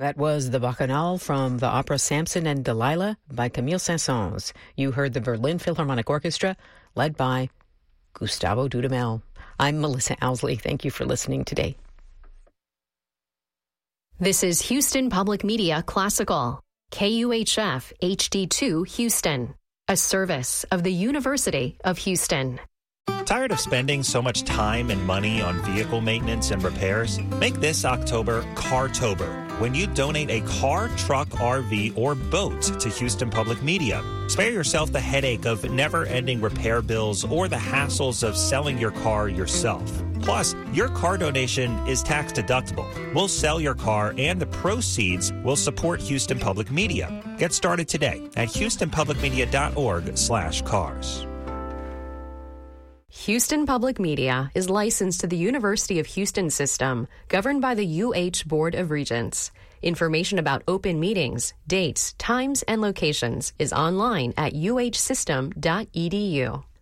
That was the Bacchanal from the opera Samson and Delilah by Camille Saint-Saëns. You heard the Berlin Philharmonic Orchestra, led by Gustavo Dudamel. I'm Melissa Owsley. Thank you for listening today. This is Houston Public Media Classical, KUHF HD2 Houston, a service of the University of Houston. Tired of spending so much time and money on vehicle maintenance and repairs? Make this October Cartober, when you donate a car, truck, RV, or boat to Houston Public Media. Spare yourself the headache of never-ending repair bills or the hassles of selling your car yourself. Plus, your car donation is tax deductible. We'll sell your car and the proceeds will support Houston Public Media. Get started today at houstonpublicmedia.org/cars. Houston Public Media is licensed to the University of Houston system, governed by the UH Board of Regents. Information about open meetings, dates, times, and locations is online at uhsystem.edu.